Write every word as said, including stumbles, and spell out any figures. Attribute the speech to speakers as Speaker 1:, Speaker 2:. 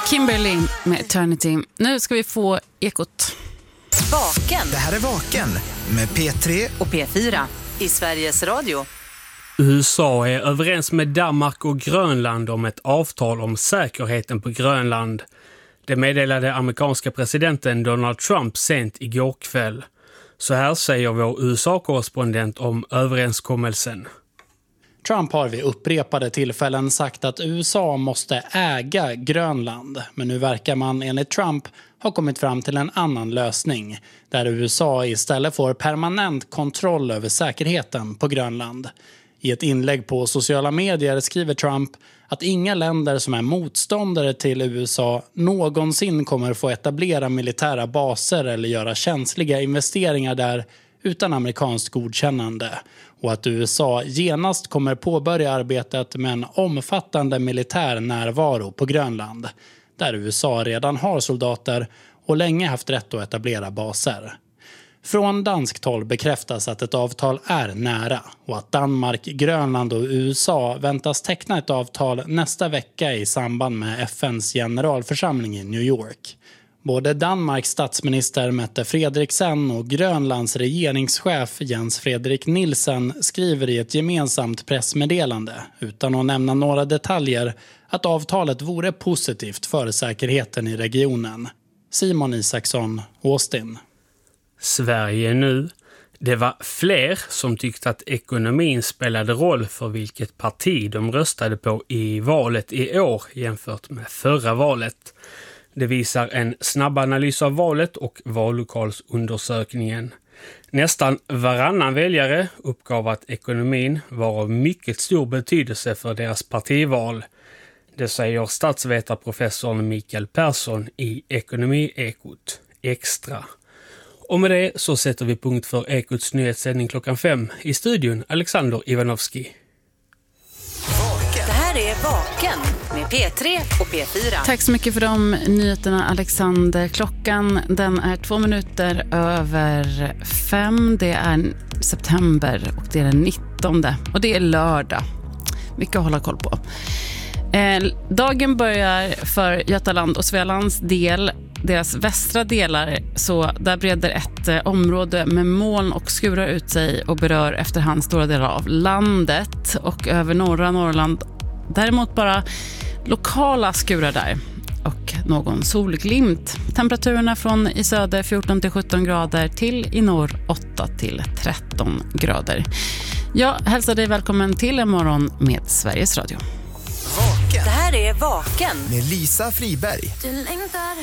Speaker 1: Kimberly med Eternity. Nu ska vi få Ekot.
Speaker 2: Vaken.
Speaker 3: Det här är Vaken med P tre
Speaker 2: och P fyra i Sveriges Radio.
Speaker 4: U S A är överens med Danmark och Grönland om ett avtal om säkerheten på Grönland. Det meddelade amerikanska presidenten Donald Trump sent igår kväll. Så här säger vår U S A-korrespondent om överenskommelsen.
Speaker 5: Trump har vid upprepade tillfällen sagt att U S A måste äga Grönland. Men nu verkar man enligt Trump ha kommit fram till en annan lösning. Där U S A istället får permanent kontroll över säkerheten på Grönland. I ett inlägg på sociala medier skriver Trump att inga länder som är motståndare till U S A någonsin kommer få etablera militära baser eller göra känsliga investeringar där utan amerikanskt godkännande. Och att U S A genast kommer påbörja arbetet med en omfattande militär närvaro på Grönland. Där U S A redan har soldater och länge haft rätt att etablera baser. Från danskt håll bekräftas att ett avtal är nära och att Danmark, Grönland och U S A väntas teckna ett avtal nästa vecka i samband med F N:s generalförsamling i New York. Både Danmarks statsminister Mette Frederiksen och Grönlands regeringschef Jens Frederik Nielsen skriver i ett gemensamt pressmeddelande, utan att nämna några detaljer, att avtalet vore positivt för säkerheten i regionen. Simon Isaksson, Austin.
Speaker 4: Sverige nu. Det var fler som tyckte att ekonomin spelade roll för vilket parti de röstade på i valet i år jämfört med förra valet. Det visar en snabb analys av valet och vallokalsundersökningen. Nästan varannan väljare uppgav att ekonomin var av mycket stor betydelse för deras partival. Det säger statsvetarprofessorn Mikael Persson i Ekonomi-Ekot Extra. Och med det så sätter vi punkt för Ekots nyhetssändning klockan fem. I studion Alexander Ivanovski.
Speaker 2: Det här är Vaken med P tre och P fyra.
Speaker 1: Tack så mycket för de nyheterna, Alexander. Klockan den är två minuter över fem. Det är september och det är den nittonde. Och det är lördag. Mycket att hålla koll på. Eh, dagen börjar för Götaland och Svealands del, deras västra delar, så där breder ett eh, område med moln och skurar ut sig och berör efterhand stora delar av landet, och över norra Norrland däremot bara lokala skurar där och någon solglimt. Temperaturerna från i söder fjorton till sjutton grader till i norr åtta till tretton grader. Jag hälsar dig välkommen till en morgon med Sveriges Radio.
Speaker 3: Vaken.
Speaker 2: Det här är Vaken
Speaker 3: med Lisa Friberg.